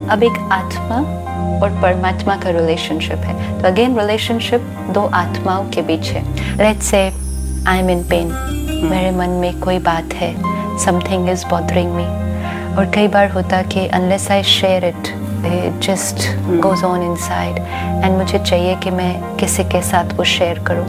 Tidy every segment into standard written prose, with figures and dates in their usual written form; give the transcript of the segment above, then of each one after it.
अब एक आत्मा और परमात्मा का रिलेशनशिप है। तो अगेन रिलेशनशिप दो आत्माओं के बीच है। Let's say I am in pen, मेरे मन में कोई बात है, समथिंग इज बॉदरिंग मी, और कई बार होता कि unless I share it just goes on inside, and मुझे चाहिए कि मैं किसी के साथ वो शेयर करूं।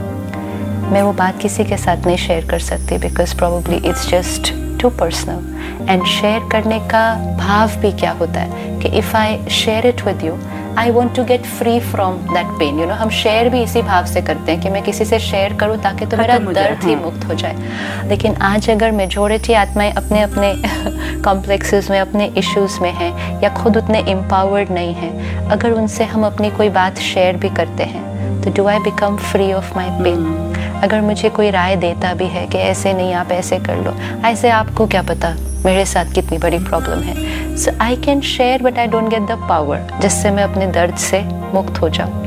मैं वो बात किसी के साथ नहीं शेयर कर सकती because probably it's just to personal. And share करने का भाव भी क्या होता है कि if I share it with you I want to get free from that pain. You know, हम शेयर भी इसी भाव से करते हैं कि मैं किसी से शेयर करूं ताकि तो मेरा दर्द ही मुक्त हो जाए। लेकिन आज अगर मेजॉरिटी आत्माएं अपने अपने कॉम्प्लेक्सेस में, अपने इश्यूज में हैं, या खुद उतने एम्पावर्ड नहीं हैं, अगर उनसे हम अपनी कोई बात शेयर भी करते हैं तो do I become free of my pen? अगर मुझे कोई राय देता भी है कि ऐसे नहीं, आप ऐसे कर लो, ऐसे आपको क्या पता मेरे साथ कितनी बड़ी प्रॉब्लम है। सो I can share but I don't get the power जिससे मैं अपने दर्द से मुक्त हो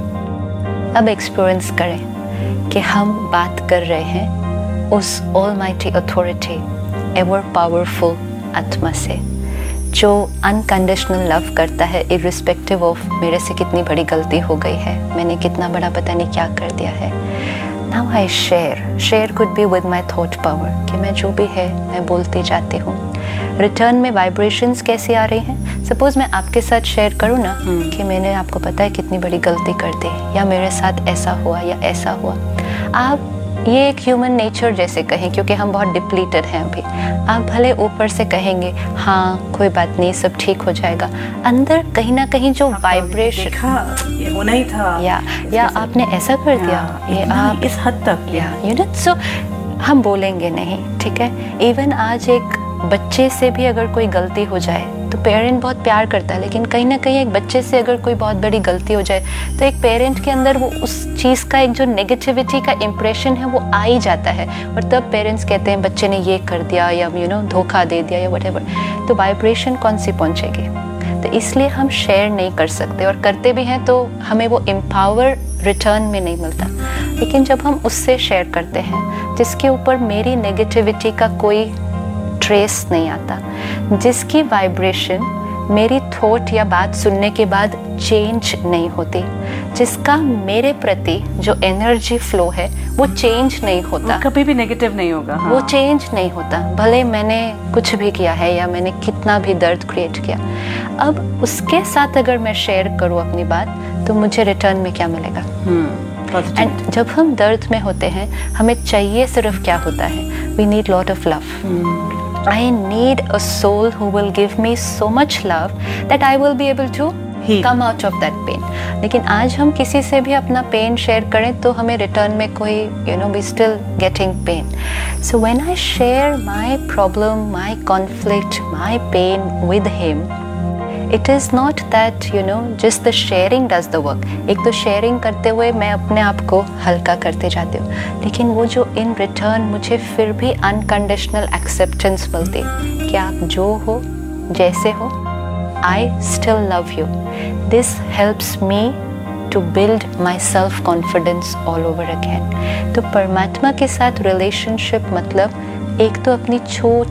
जाऊँ। अब एक्सपीरियंस करें कि हम बात कर रहे हैं उस ऑलमाइटी अथॉरिटी, एवर पावरफुल आत्मा से, जो अनकंडीशनल लव करता है इर्रिस्पेक्टिव ऑफ मेरे से कितनी बड़ी गलती हो गई है, मैंने कितना बड़ा पता नहीं क्या कर दिया है। Now I share could be with my thought power, कि मैं जो भी है मैं बोलती जाती हूँ। रिटर्न में वाइब्रेशंस कैसी आ रही हैं? सपोज मैं आपके साथ शेयर करूँ ना कि मैंने आपको पता है कितनी बड़ी गलती कर दी, या मेरे साथ ऐसा हुआ या ऐसा हुआ। आप ये एक ह्यूमन नेचर जैसे कहें, क्योंकि हम बहुत डिप्लीटेड हैं अभी। आप भले ऊपर से कहेंगे हाँ कोई बात नहीं, सब ठीक हो जाएगा, अंदर कहीं ना कहीं जो वाइब्रेशन, ये होना ही था, या आपने ऐसा कर दिया, ये आप इस हद तक, यू नो, सो हम बोलेंगे नहीं, ठीक है। इवन आज एक बच्चे से भी अगर कोई गलती हो जाए तो पेरेंट बहुत प्यार करता है, लेकिन कहीं ना कहीं एक बच्चे से अगर कोई बहुत बड़ी गलती हो जाए तो एक पेरेंट के अंदर वो उस चीज़ का एक जो नेगेटिविटी का इम्प्रेशन है वो आ ही जाता है, और तब पेरेंट्स कहते हैं बच्चे ने ये कर दिया, या यू नो धोखा दे दिया, या व्हाटएवर। तो वाइब्रेशन कौन सी पहुँचेगी? तो इसलिए हम शेयर नहीं कर सकते, और करते भी हैं तो हमें वो एम्पावर रिटर्न में नहीं मिलता। लेकिन जब हम उससे शेयर करते हैं जिसके ऊपर मेरी नेगेटिविटी का कोई ट्रेस नहीं आता, जिसकी वाइब्रेशन मेरी थॉट या बात सुनने के बाद चेंज नहीं होती, जिसका मेरे प्रति जो एनर्जी फ्लो है वो चेंज नहीं होता, कभी भी नेगेटिव नहीं होगा, वो चेंज नहीं होता, भले मैंने कुछ भी किया है या मैंने कितना भी दर्द क्रिएट किया। अब उसके साथ अगर मैं शेयर करूँ अपनी बात तो मुझे रिटर्न में क्या मिलेगा? एंड जब हम दर्द में होते हैं हमें चाहिए सिर्फ क्या होता है? We need lot of love. I need a soul who will give me so much love that I will be able to come out of that pain. लेकिन आज हम किसी से भी अपना पेन शेयर करें तो हमें रिटर्न में कोई we still getting pain. So when I share my problem, my conflict, my pain with him, it is not that just the sharing does the work. एक तो शेयरिंग करते हुए मैं अपने आप को हल्का करते जाती हूँ, लेकिन वो जो इन रिटर्न मुझे फिर भी अनकंडीशनल एक्सेप्टेंस मिलती कि आप जो हो जैसे हो, I still love you. This helps me to build my self confidence all over again. तो परमात्मा के साथ रिलेशनशिप मतलब एक तो अपनी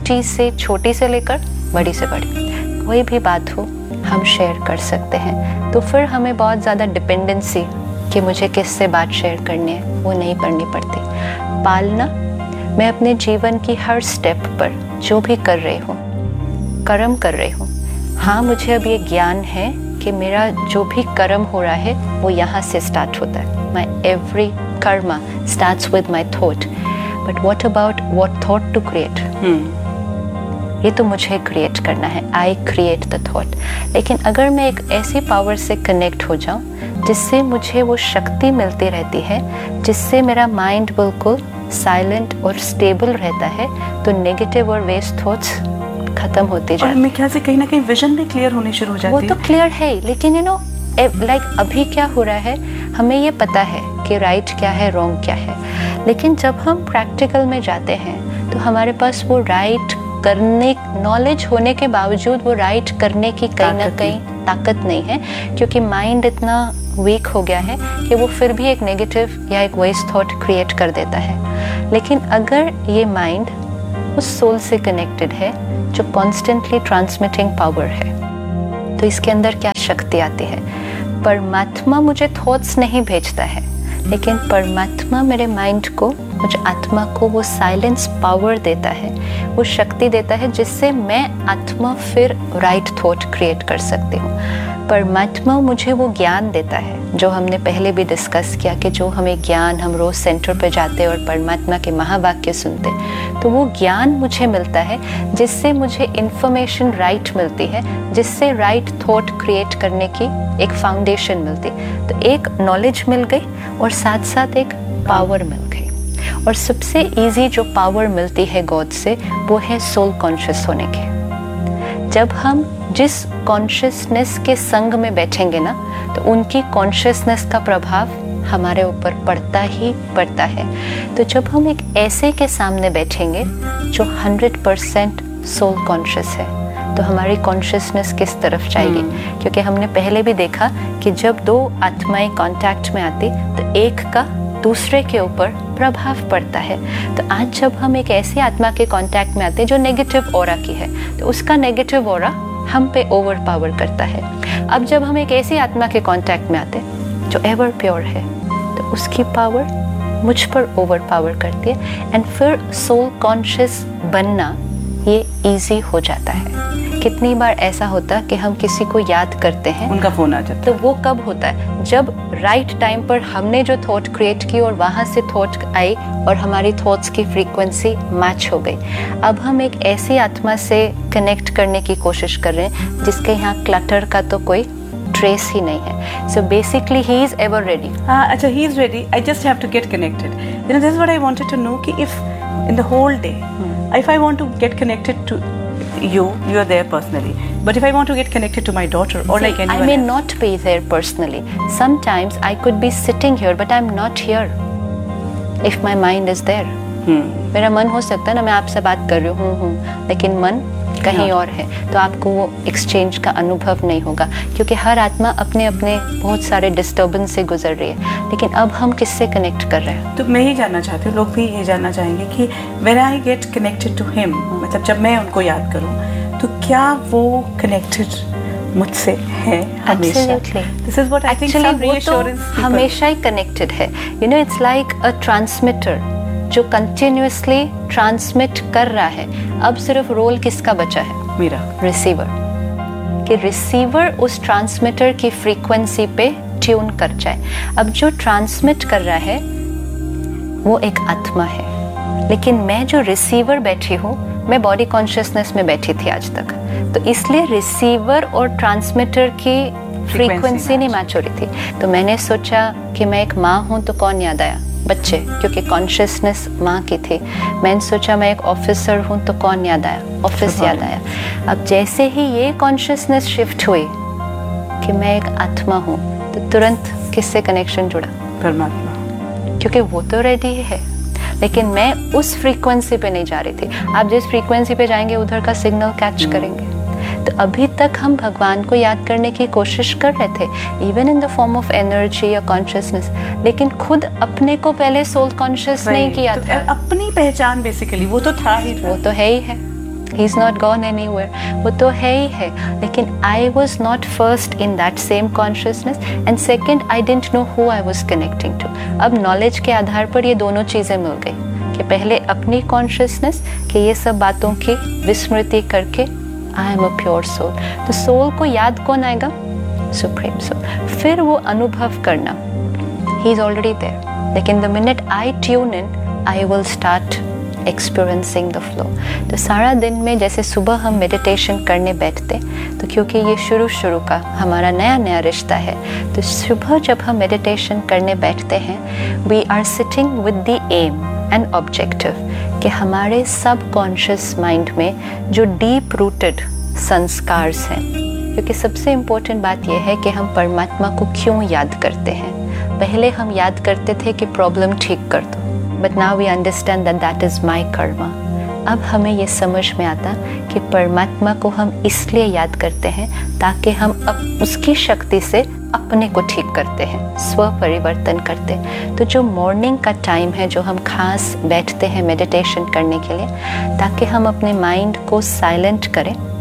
छोटी से लेकर बड़ी से बड़ी कोई भी बात हो हम शेयर कर सकते हैं। तो फिर हमें बहुत ज़्यादा डिपेंडेंसी कि मुझे किससे बात शेयर करनी है वो नहीं करनी पड़ती। पालना, मैं अपने जीवन की हर स्टेप पर जो भी कर रही हूँ, कर्म कर रही हूँ, हाँ मुझे अब ये ज्ञान है कि मेरा जो भी कर्म हो रहा है वो यहाँ से स्टार्ट होता है। माई every Karma starts with my thought, but what about what thought to create? ये तो मुझे क्रिएट करना है, आई क्रिएट द थॉट। लेकिन अगर मैं एक ऐसी पावर से कनेक्ट हो जाऊं जिससे मुझे वो शक्ति मिलती रहती है, जिससे मेरा माइंड बिल्कुल साइलेंट और स्टेबल रहता है, तो नेगेटिव और वेस्ट थॉट्स खत्म होते जाते हैं। मेरे ख्याल से कहीं ना कहीं विजन भी क्लियर होनी शुरू हो जाती है। वो तो क्लियर है, लेकिन लाइक अभी क्या हो रहा है, हमें ये पता है कि राइट क्या है, रॉन्ग क्या है, लेकिन जब हम प्रैक्टिकल में जाते हैं तो हमारे पास वो राइट करने, नॉलेज होने के बावजूद वो राइट करने की कहीं ना कहीं ताकत नहीं है, क्योंकि माइंड इतना वीक हो गया है कि वो फिर भी एक नेगेटिव या एक वेस्ट थॉट क्रिएट कर देता है। लेकिन अगर ये माइंड उस सोल से कनेक्टेड है जो कॉन्स्टेंटली ट्रांसमिटिंग पावर है, तो इसके अंदर क्या शक्ति आती है। परमात्मा मुझे थॉट्स नहीं भेजता है, लेकिन परमात्मा मेरे माइंड को, मुझे आत्मा को वो साइलेंस पावर देता है, वो शक्ति देता है, जिससे मैं आत्मा फिर राइट थॉट क्रिएट कर सकती हूँ। परमात्मा मुझे वो ज्ञान देता है जो हमने पहले भी डिस्कस किया, कि जो हमें ज्ञान, हम रोज़ सेंटर पे जाते और परमात्मा के महावाक्य सुनते, तो वो ज्ञान मुझे मिलता है, जिससे मुझे इंफॉर्मेशन राइट मिलती है, जिससे राइट थॉट क्रिएट करने की एक फाउंडेशन मिलती। तो एक नॉलेज मिल गई और साथ साथ एक पावर मिल गई। और सबसे इजी जो पावर मिलती है गॉड से, वो है सोल कॉन्शियस होने की। जब हम जिस कॉन्शियसनेस के संग में बैठेंगे ना, तो उनकी कॉन्शियसनेस का प्रभाव हमारे ऊपर पड़ता ही पड़ता है। तो जब हम एक ऐसे के सामने बैठेंगे जो 100% सोल कॉन्शियस है, तो हमारी कॉन्शियसनेस किस तरफ जाएगी? क्योंकि हमने पहले भी देखा कि जब दो आत्माएं कांटेक्ट में आती, तो एक का दूसरे के ऊपर प्रभाव पड़ता है। तो आज जब हम एक ऐसी आत्मा के कांटेक्ट में आते हैं जो नेगेटिव ऑरा की है, तो उसका नेगेटिव ऑरा हम पे ओवर पावर करता है। अब जब हम एक ऐसी आत्मा के कांटेक्ट में आते हैं जो एवर प्योर है, तो उसकी पावर मुझ पर ओवर पावर करती है, एंड फिर सोल कॉन्शियस बनना ये इजी हो जाता है। कितनी बार ऐसा होता कि हम किसी को याद करते हैं, उनका फोन आ जाता है, तो वो कब होता है? जब राइट टाइम पर हमने जो थॉट क्रिएट की और वहाँ से थॉट आई और हमारी थॉट्स की फ्रीक्वेंसी मैच हो गई। अब हम एक ऐसी आत्मा से कनेक्ट करने की कोशिश कर रहे हैं जिसके यहाँ क्लटर का तो कोई ट्रेस ही नहीं है। So basically he is ever ready. अच्छा, he is ready. I just have to get connected. You know, this is what I wanted to know, कि if in the whole day, if I want to get connected to you are there personally. But if I want to get connected to my daughter or like anyone I may else, not be there personally. Sometimes I could be sitting here, but I'm not here. If my mind is there. मेरा मन हो सकता है ना, मैं आपसे बात कर रही हूँ, लेकिन मन कहीं और है, तो आपको वो एक्सचेंज का अनुभव नहीं होगा, क्योंकि हर आत्मा अपने अपने बहुत सारे डिस्टर्बेंस से गुजर रही है। लेकिन अब हम किससे कनेक्ट कर रहे हैं? तो मैं ही जानना चाहती हूँ, लोग भी ये जानना चाहेंगे कि when I get connected to him, मतलब जब मैं उनको याद करूँ, तो क्या वो connected मुझसे है हमेशा? Absolutely. This is what I think Actually, some वो तो reassurance people- हमेशा ही कनेक्टेड है। You know, it's like a transmitter जो कंटिन्यूसली ट्रांसमिट कर रहा है। अब सिर्फ रोल किसका बचा है? मेरा। रिसीवर। कि रिसीवर उस ट्रांसमीटर की फ्रीक्वेंसी पे ट्यून कर जाए। अब जो ट्रांसमिट कर रहा है वो एक आत्मा है, लेकिन मैं जो रिसीवर बैठी हूँ, मैं बॉडी कॉन्शियसनेस में बैठी थी आज तक, तो इसलिए रिसीवर और ट्रांसमीटर की फ्रीक्वेंसी नहीं मैच हो रही थी। तो मैंने सोचा कि मैं एक माँ हूँ, तो कौन याद आया? बच्चे, क्योंकि कॉन्शियसनेस माँ की थी। मैंने सोचा मैं एक ऑफिसर हूँ, तो कौन याद आया? ऑफिस याद आया। अब जैसे ही ये कॉन्शियसनेस शिफ्ट हुई कि मैं एक आत्मा हूँ, तो तुरंत किससे कनेक्शन जुड़ा? परमात्मा। क्योंकि वो तो रेडी है, लेकिन मैं उस फ्रीक्वेंसी पे नहीं जा रही थी। आप जिस फ्रीक्वेंसी पे जाएंगे उधर का सिग्नल कैच करेंगे। तो अभी तक हम भगवान को याद करने की कोशिश कर रहे थे, even in the form of energy या कॉन्शियसनेस, लेकिन खुद अपने को पहले सोल कॉन्शियस नहीं किया था। अपनी पहचान बेसिकली वो तो था ही, वो तो है ही है। He is not gone anywhere. वो तो है ही है, लेकिन I was not first in that same consciousness, and second I didn't know who I was connecting to. अब नॉलेज के आधार पर ये दोनों चीज़ें मिल गई कि पहले अपनी कॉन्शियसनेस कि ये सब बातों की विस्मृति करके I am a pure soul. तो सोल को याद कौन आएगा? Supreme soul. फिर वो अनुभव करना, He is already there. लेकिन the minute I tune in, I will start experiencing the flow. तो सारा दिन में जैसे सुबह हम मेडिटेशन करने बैठते, तो क्योंकि ये शुरू का हमारा नया रिश्ता है, तो सुबह जब हम मेडिटेशन करने बैठते हैं, we are sitting with the M and objective कि हमारे सब कॉन्शियस माइंड में जो डीप रूटेड संस्कार्स हैं, क्योंकि सबसे इम्पोर्टेंट बात यह है कि हम परमात्मा को क्यों याद करते हैं। पहले हम याद करते थे कि प्रॉब्लम ठीक कर दो, but now we understand that that is my Karma. अब हमें ये समझ में आता कि परमात्मा को हम इसलिए याद करते हैं ताकि हम उसकी शक्ति से अपने को ठीक करते हैं, स्व परिवर्तन करते हैं। तो जो मॉर्निंग का टाइम है, जो हम खास बैठते हैं मेडिटेशन करने के लिए, ताकि हम अपने माइंड को साइलेंट करें,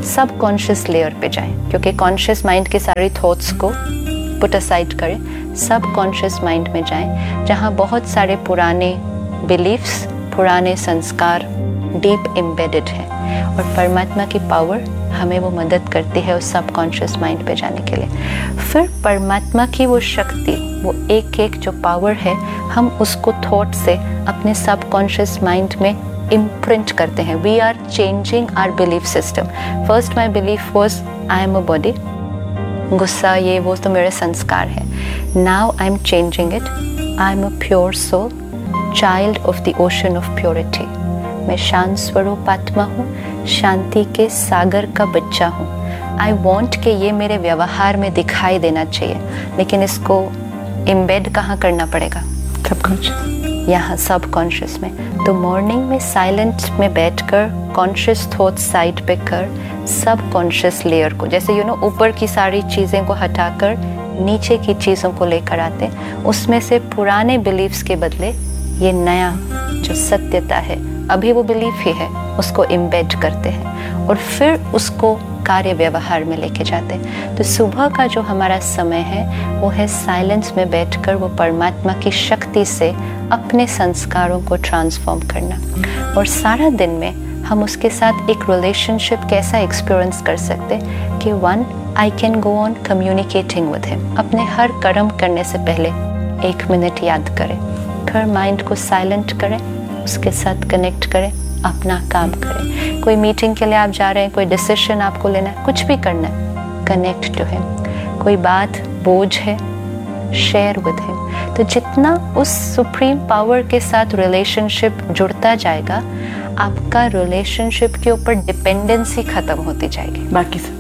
सब कॉन्शियस लेयर पे जाएं, क्योंकि कॉन्शियस माइंड के सारे थॉट्स को पुट असाइड करें, सब कॉन्शियस माइंड में जाएं, जहाँ बहुत सारे पुराने बिलीफ्स, पुराने संस्कार डीप एम्बेडेड हैं, और परमात्मा की पावर हमें वो मदद करती है उस सब कॉन्शियस माइंड पे जाने के लिए। फिर परमात्मा की वो शक्ति, वो एक एक जो पावर है, हम उसको थॉट से अपने सब कॉन्शियस माइंड में इम्प्रिंट करते हैं। We are changing our belief system. First my belief was I am a body, गुस्सा ये वो तो मेरे संस्कार है। Now I am changing it, I am a pure soul, child of the ocean of purity. मैं शांत स्वरूप आत्मा हूँ, शांति के सागर का बच्चा हूँ। आई वॉन्ट कि ये मेरे व्यवहार में दिखाई देना चाहिए, लेकिन इसको इम्बेड कहाँ करना पड़ेगा? सबकॉन्शियस, यहाँ सब कॉन्शियस में। तो मॉर्निंग में साइलेंट में बैठकर कॉन्शियस थॉट साइड पे कर, सब कॉन्शियस लेयर को, जैसे ऊपर की सारी चीज़ें को हटाकर नीचे की चीज़ों को लेकर आते हैं, उसमें से पुराने बिलीफ्स के बदले ये नया जो सत्यता है, अभी वो बिलीफ ही है, उसको इम्बेड करते हैं और फिर उसको कार्य व्यवहार में लेके जाते हैं। तो सुबह का जो हमारा समय है वो है साइलेंस में बैठकर वो परमात्मा की शक्ति से अपने संस्कारों को ट्रांसफॉर्म करना। और सारा दिन में हम उसके साथ एक रिलेशनशिप कैसा एक्सपीरियंस कर सकते कि one, I can go on communicating with him. अपने हर कर्म करने से पहले 1 मिनट याद करें, फिर माइंड को साइलेंट करें, उसके साथ कनेक्ट करें, अपना काम करें। कोई मीटिंग के लिए आप जा रहे हैं, कोई डिसीजन आपको लेना है, कुछ भी करना है, कनेक्ट टू हिम। कोई बात बोझ है, शेयर विद हिम। तो जितना उस सुप्रीम पावर के साथ रिलेशनशिप जुड़ता जाएगा, आपका रिलेशनशिप के ऊपर डिपेंडेंसी खत्म होती जाएगी बाकी सब।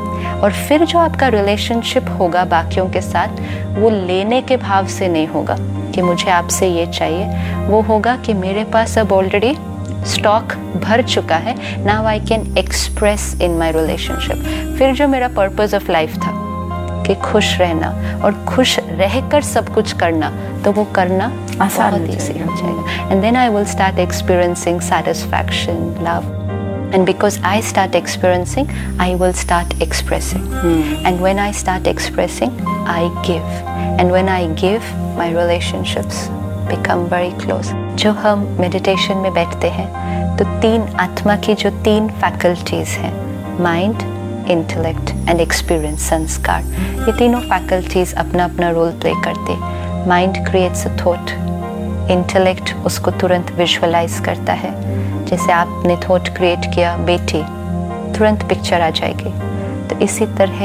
और फिर जो आपका रिलेशनशिप होगा बाकियों के साथ, वो लेने के भाव से नहीं होगा कि मुझे आपसे ये चाहिए, वो होगा कि मेरे पास अब ऑलरेडी स्टॉक भर चुका है, now I can express in my relationship. फिर जो मेरा पर्पस ऑफ लाइफ था कि खुश रहना और खुश रहकर सब कुछ करना, तो वो करना आसान बहुत ईजी हो जाएगा। And then I will start experiencing satisfaction, love. And because I start experiencing, I will start expressing. And when I start expressing, I give. And when I give, my relationships become very close. जो हम meditation में बैठते हैं, तो 3 आत्मा की जो 3 faculties हैं, mind, intellect and experience, संस्कार, ये तीनों faculties अपना अपना रोल प्ले करते। Mind creates a thought, intellect उसको तुरंत visualize करता है। जैसे आपने थॉट क्रिएट किया बेटी, तुरंत पिक्चर आ जाएगी। तो इसी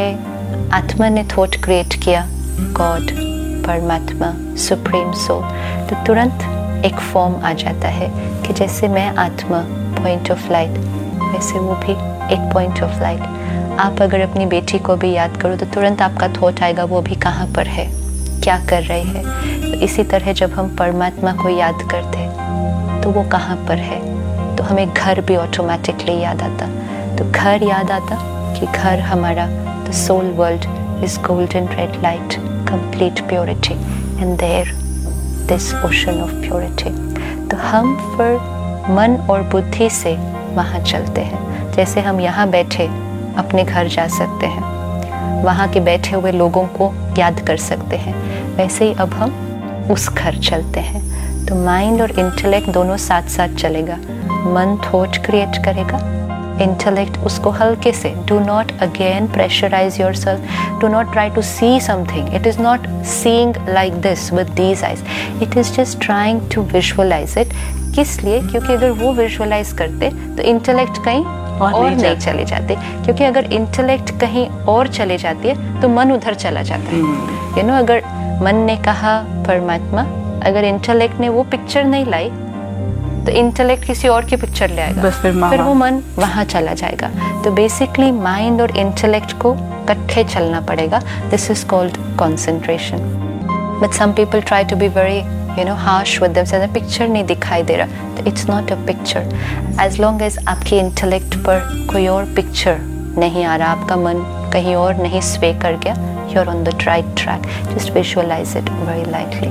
तरह आत्मा ने थॉट क्रिएट किया गॉड, परमात्मा, सुप्रीम सोल, तो तुरंत एक फॉर्म आ जाता है कि जैसे मैं आत्मा पॉइंट ऑफ लाइट, वैसे वो भी एक पॉइंट ऑफ लाइट। आप अगर अपनी बेटी को भी याद करो तो तुरंत आपका थॉट आएगा वो भी कहाँ पर है, क्या कर रही है। तो इसी तरह जब हम परमात्मा को याद करते तो वो कहाँ पर है, तो हमें घर भी ऑटोमेटिकली याद आता। तो घर याद आता कि घर हमारा, the soul world is golden red light, complete purity, and there this ocean of purity. तो हम फिर मन और बुद्धि से वहाँ चलते हैं। जैसे हम यहाँ बैठे अपने घर जा सकते हैं, वहाँ के बैठे हुए लोगों को याद कर सकते हैं, वैसे ही अब हम उस घर चलते हैं। तो माइंड और इंटेलेक्ट दोनों साथ साथ चलेगा। मन थॉट क्रिएट करेगा, इंटेलेक्ट उसको हल्के से, do not again pressurise your self, do not try to see something, it is not seeing like this with these eyes, it is just trying to visualise it. किस लिए? क्योंकि अगर वो visualise करते तो इंटेलेक्ट कहीं और नहीं चले जाते, क्योंकि अगर इंटेलेक्ट कहीं और चले जाती है तो मन उधर चला जाता है। अगर मन ने कहा परमात्मा, अगर इंटेलेक्ट ने वो पिक्चर नहीं लाई तो इंटेलेक्ट किसी और की पिक्चर ले आएगा, बस फिर वो मन वहाँ चला जाएगा। तो बेसिकली माइंड और इंटेलेक्ट को इकट्ठे चलना पड़ेगा। This is called concentration. But some people try to be very harsh with themselves, picture नहीं दिखाई दे रहा, तो it's not a picture. As long as आपकी इंटेलेक्ट पर कोई और पिक्चर नहीं आ रहा, आपका मन कहीं और नहीं स्वे कर गया, you are on the right track. Just visualise it very lightly.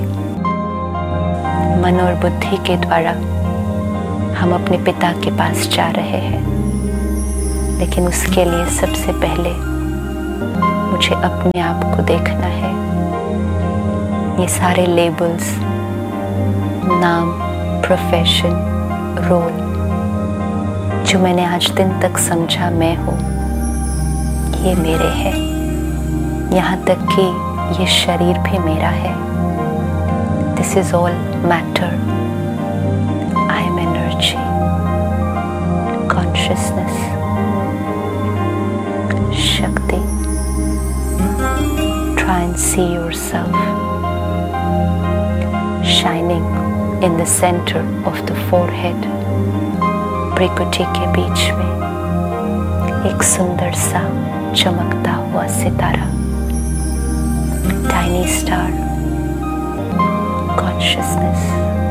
मन और बुद्धि के द्वारा हम अपने पिता के पास जा रहे हैं। लेकिन उसके लिए सबसे पहले मुझे अपने आप को देखना है। ये सारे लेबल्स, नाम, प्रोफेशन, रोल जो मैंने आज दिन तक समझा मैं हूँ, ये मेरे हैं। यहाँ तक कि ये शरीर भी मेरा है। This is all matter. I am energy, consciousness, शक्ति। Try and see yourself shining in the center of the forehead, भ्रिकुटी के बीच में एक सुंदर सा चमकता हुआ सितारा, टाइनी स्टार, कॉन्शियसनेस।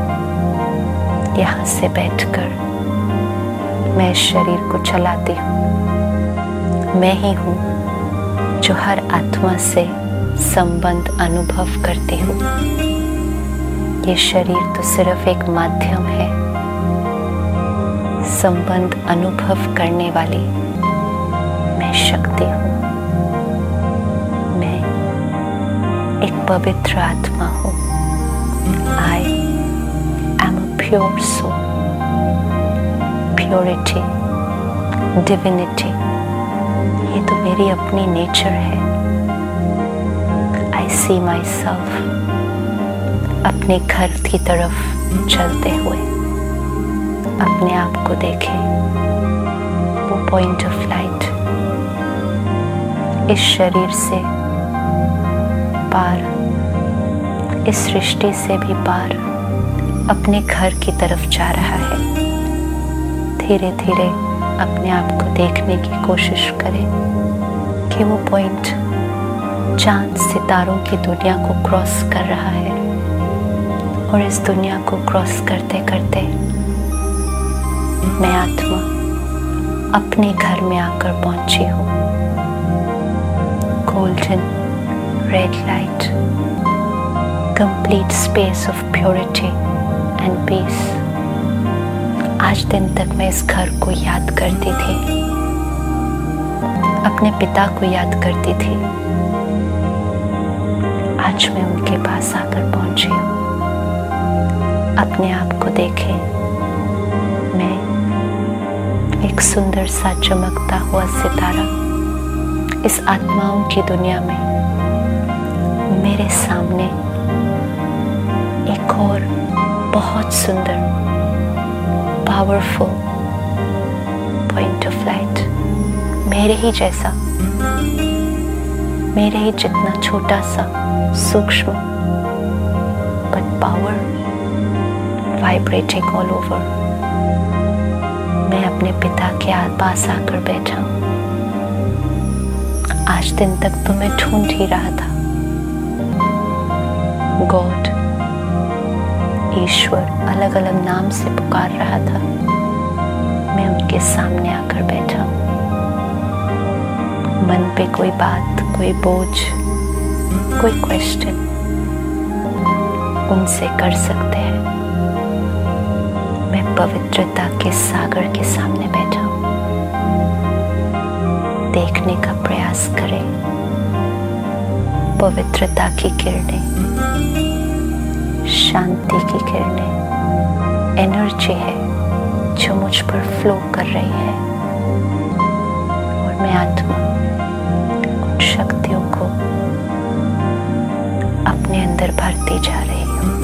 यहाँ से बैठकर मैं इस शरीर को चलाती हूँ। मैं ही हूँ जो हर आत्मा से संबंध अनुभव करती हूँ। ये शरीर तो सिर्फ एक माध्यम है। संबंध अनुभव करने वाली मैं शक्ति हूँ। मैं एक पवित्र आत्मा हूँ। I am a pure soul. Purity, divinity, ये तो मेरी अपनी नेचर है। I see myself अपने घर की तरफ चलते हुए। अपने आप को देखें, वो पॉइंट ऑफ लाइट इस शरीर से पार, इस सृष्टि से भी पार अपने घर की तरफ जा रहा है। धीरे धीरे अपने आप को देखने की कोशिश करें कि वो पॉइंट चांद सितारों की दुनिया को क्रॉस कर रहा है, और इस दुनिया को क्रॉस करते करते मैं आत्मा अपने घर में आकर पहुंची हूँ। Golden red light, complete space of purity and piece. आज दिन तक मैं इस घर को याद करती थी, अपने पिता को याद करती थी। आज मैं उनके पास आकर पहुंची हूँ। अपने आप को देखें, मैं एक सुंदर सा चमकता हुआ सितारा इस आत्माओं की दुनिया में। मेरे सामने एक और बहुत सुंदर, पावरफुल पॉइंट ऑफ लाइट, मेरे ही जैसा, मेरे ही जितना छोटा सा, सूक्ष्म, but power vibrating all over. मैं अपने पिता के पास आकर बैठा हूँ। आज दिन तक तो मैं ढूंढ ही रहा था। गॉड, ईश्वर, अलग अलग नाम से पुकार रहा था। मैं उनके सामने आकर बैठा हूँ। मन पे कोई बात, कोई बोझ, कोई क्वेश्चन उनसे कर सकते हैं। मैं पवित्रता के सागर के सामने बैठा हूँ। देखने का प्रयास करें। पवित्रता की किरणें, शांति की किरणें, एनर्जी है जो मुझ पर फ्लो कर रही है, और मैं आत्मा उन शक्तियों को अपने अंदर भरती जा रही हूँ।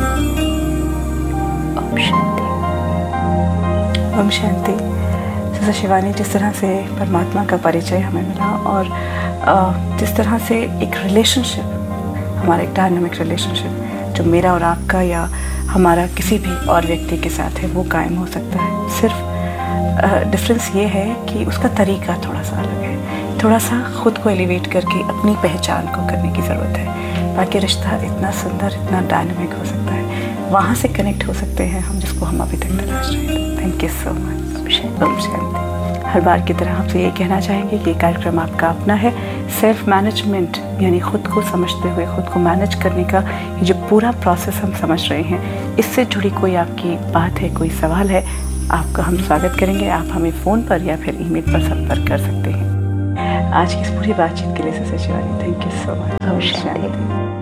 ओम शांति। ओम शांति। जैसे शिवानी, जिस तरह से परमात्मा का परिचय हमें मिला, और जिस तरह से एक रिलेशनशिप, हमारा एक डायनामिक रिलेशनशिप जो मेरा और आपका या हमारा किसी भी और व्यक्ति के साथ है, वो कायम हो सकता है। सिर्फ डिफरेंस ये है कि उसका तरीका थोड़ा सा अलग है। थोड़ा सा खुद को एलिवेट करके अपनी पहचान को करने की ज़रूरत है। बाकी रिश्ता इतना सुंदर, इतना डायनामिक हो सकता है। वहाँ से कनेक्ट हो सकते हैं हम, जिसको हम अभी तक तलाश रहे थे। Thank you so much. Om Shanti. हर बार की तरह आपसे ये कहना चाहेंगे कि ये कार्यक्रम आपका अपना है। सेल्फ मैनेजमेंट यानी खुद को समझते हुए खुद को मैनेज करने का ये जो पूरा प्रोसेस हम समझ रहे हैं, इससे जुड़ी कोई आपकी बात है, कोई सवाल है, आपका हम स्वागत करेंगे। आप हमें फ़ोन पर या फिर ईमेल पर संपर्क कर सकते हैं। आज की इस पूरी बातचीत के लिए sir Shivani, thank you so much. Om Shanti.